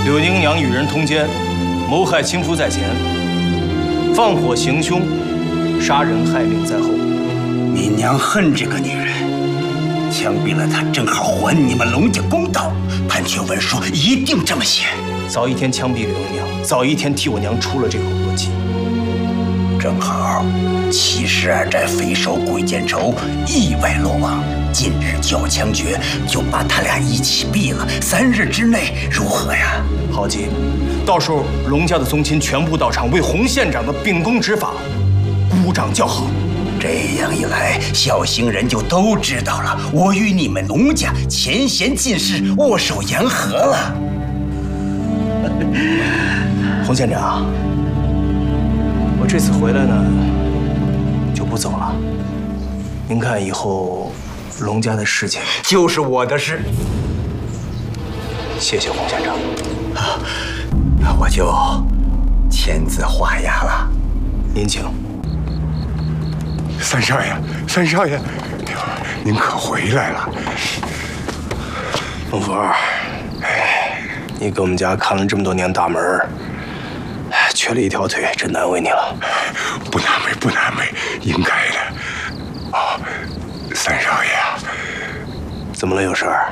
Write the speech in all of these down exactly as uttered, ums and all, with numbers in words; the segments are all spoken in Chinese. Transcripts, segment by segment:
柳英娘与人通奸，谋害亲夫在前，放火行凶，杀人害命在后。 你娘恨这个女人，枪毙了她，正好还你们龙家公道。判决文书一定这么写。 早一天枪毙柳英娘，早一天替我娘出了这个恶计。 正好，七十二寨匪首鬼见愁意外落网，近日就要枪决，就把他俩一起毙了。三日之内如何呀？ 好极，到时候龙家的宗亲全部到场，为洪县长的秉公执法鼓掌叫好。 这样一来，小行人就都知道了，我与你们龙家前贤进士握手言和了。 洪县长，我这次回来呢，就不走了。您看以后龙家的事情就是我的事。 谢谢洪县长。 啊，我就签字画押了。 您请。 三少爷，三少爷，您可回来了。 龙福，哎，你给我们家看了这么多年大门，缺了一条腿，真难为你了。 不难为，不难为，应该的。哦，三少爷啊， 怎么了？有事儿？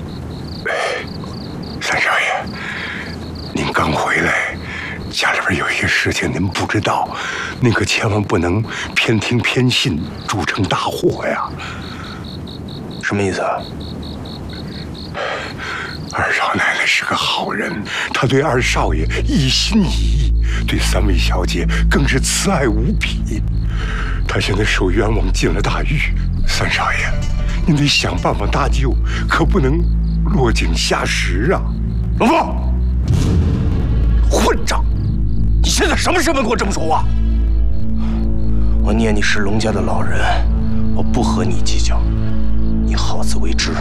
三少爷，您刚回来，家里边有一些事情您不知道，您可千万不能偏听偏信，铸成大祸呀。 什么意思啊？ 二少奶奶是个好人，她对二少爷一心一意，对三位小姐更是慈爱无比。她现在受冤枉进了大狱，三少爷，您得想办法搭救，可不能落井下石啊！ 龙福，混账！你现在什么身份给我这么说话？我念你是龙家的老人，我不和你计较，你好自为之。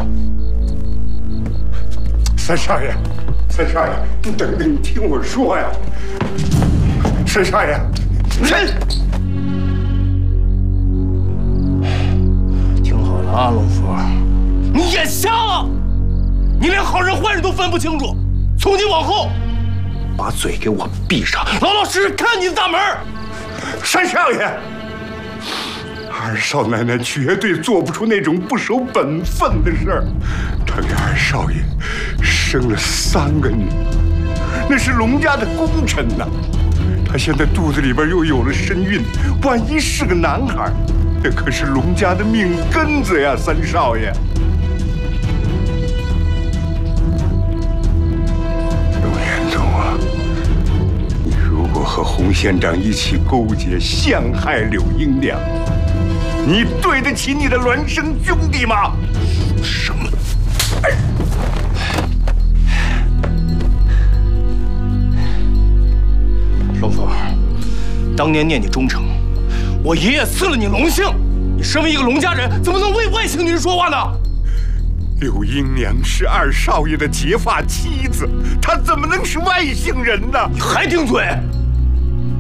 三少爷，三少爷，你等等，你听我说呀！三少爷， 人，听好了啊，龙福，你眼瞎了，你连好人坏人都分不清楚。从今往后，把嘴给我闭上，老老实实看你的大门。 三少爷，二少奶奶绝对做不出那种不守本分的事儿。她给二少爷生了三个女儿，那是龙家的功臣呐。她现在肚子里边又有了身孕，万一是个男孩，那可是龙家的命根子呀，三少爷。龙延宗啊，你如果和洪县长一起勾结陷害柳英娘，你对得起你的孪生兄弟吗？ 什么？哎，龙福，当年念你忠诚，我爷爷赐了你龙姓，你身为一个龙家人，怎么能为外姓女人说话呢？ 柳英娘是二少爷的结发妻子，她怎么能是外姓人呢？ 你还顶嘴！